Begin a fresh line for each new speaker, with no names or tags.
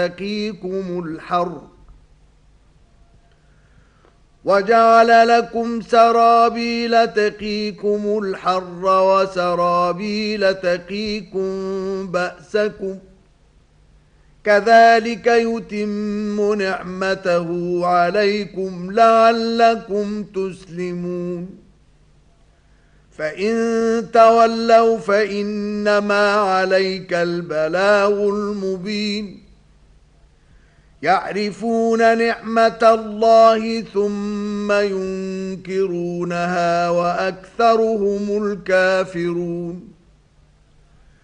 تقيكم الحر وجعل لكم سرابيل تقيكم الحر وسرابيل تقيكم بأسكم كذلك يتم نعمته عليكم لعلكم تسلمون فإن تولوا فإنما عليك البلاغ المبين يعرفون نعمة الله ثم ينكرونها وأكثرهم الكافرون